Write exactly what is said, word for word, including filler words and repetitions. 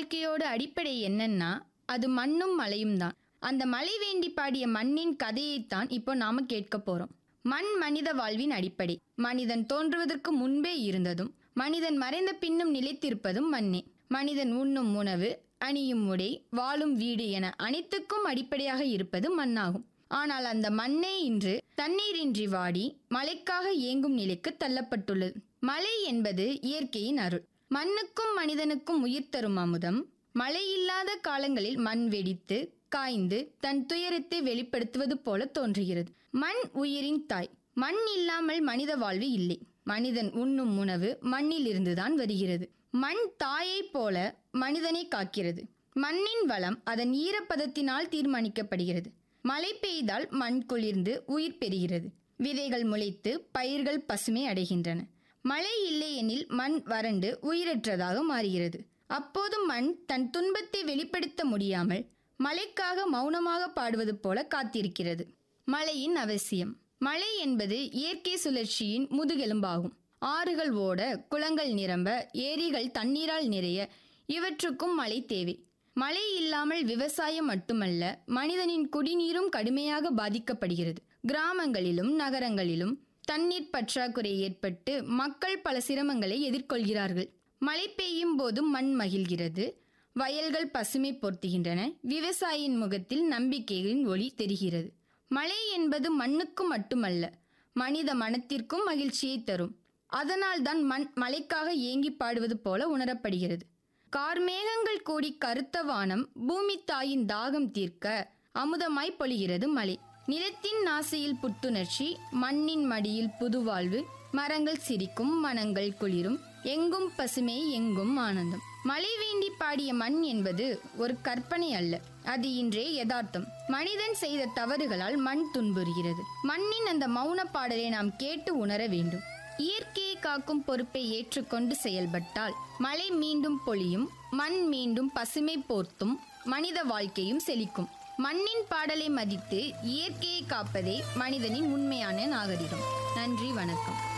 வாழ்க்கையோட அடிப்படை என்னன்னா அது மண்ணும் மலையும் தான். அந்த மலை வேண்டி பாடிய மண்ணின் கதையைத்தான் இப்போ நாம கேட்க போறோம். மண் மனித வாழ்வின் அடிப்படை. மனிதன் தோன்றுவதற்கு முன்பே இருந்ததும் மனிதன் மறைந்த பின்னும் நிலைத்திருப்பதும் மண்ணே. மனிதன் உண்ணும் உணவு, அணியும் உடை, வாழும் வீடு என அனைத்துக்கும் அடிப்படையாக இருப்பது மண்ணாகும். ஆனால் அந்த மண்ணே இன்று தண்ணீரின்றி வாடி மழைக்காக ஏங்கும் நிலைக்கு தள்ளப்பட்டுள்ளது. மழை என்பது இயற்கையின் அருள். மண்ணுக்கும் மனிதனுக்கும் உயிர் தரும் அமுதம். மழை இல்லாத காலங்களில் மண் வெடித்து காய்ந்து தன் துயரத்தை வெளிப்படுத்துவது போல தோன்றுகிறது. மண் உயிரின் தாய். மண் இல்லாமல் மனித வாழ்வு இல்லை. மனிதன் உண்ணும் உணவு மண்ணில் இருந்துதான் வருகிறது. மண் தாயை போல மனிதனை காக்கிறது. மண்ணின் வளம் அதன் ஈரப்பதத்தினால் தீர்மானிக்கப்படுகிறது. மழை பெய்தால் மண் குளிர்ந்து உயிர் பெறுகிறது. விதைகள் முளைத்து பயிர்கள் பசுமை அடைகின்றன. மழை இல்லையெனில் மண் வறண்டு உயிரற்றதாக மாறுகிறது. அப்போது மண் தன் துன்பத்தை வெளிப்படுத்த முடியாமல் மழைக்காக மௌனமாக பாடுவது போல காத்திருக்கிறது. மழையின் அவசியம். மழை என்பது இயற்கை சுழற்சியின் முதுகெலும்பாகும். ஆறுகள் ஓட, குளங்கள் நிரம்ப, ஏரிகள் தண்ணீரால் நிறைய, இவற்றுக்கும் மழை தேவை. மழை இல்லாமல் விவசாயம் மட்டுமல்ல, மனிதனின் குடிநீரும் கடுமையாக பாதிக்கப்படுகிறது. கிராமங்களிலும் நகரங்களிலும் தண்ணீர் பற்றாக்குறை ஏற்பட்டு மக்கள் பல சிரமங்களை எதிர்கொள்கிறார்கள். மழை பெய்யும் போது மண் மகிழ்கிறது. வயல்கள் பசுமை போர்த்துகின்றன. விவசாயியின் முகத்தில் நம்பிக்கைகளின் ஒளி தெரிகிறது. மழை என்பது மண்ணுக்கு மட்டுமல்ல, மனித மனத்திற்கும் மகிழ்ச்சியை தரும். அதனால்தான் மண் மழைக்காக ஏங்கி பாடுவது போல உணரப்படுகிறது. கார்மேகங்கள் கூடி கருத்த வானம் பூமி தாயின் தாகம் தீர்க்க அமுதமாய் பொழிகிறது மழை. நிலத்தின் நாசையில் புத்துணர்ச்சி, மண்ணின் மடியில் புதுவாழ்வு. மரங்கள் சிரிக்கும், மனங்கள் குளிரும், எங்கும் பசுமை, எங்கும் ஆனந்தம். மழை வேண்டி பாடிய மண் என்பது ஒரு கற்பனை அல்ல, அது இன்றே யதார்த்தம். மனிதன் செய்த தவறுகளால் மண் துன்புறுகிறது. மண்ணின் அந்த மௌன பாடலை நாம் கேட்டு உணர வேண்டும். இயற்கையை காக்கும் பொறுப்பை ஏற்றுக்கொண்டு செயல்பட்டால் மழை மீண்டும் பொழியும், மண் மீண்டும் பசுமை போர்த்தும், மனித வாழ்க்கையும் செழிக்கும். மண்ணின் பாடலை மதித்து இயற்கையை காப்பதே மனிதனின் உண்மையான நாகரிகம். நன்றி, வணக்கம்.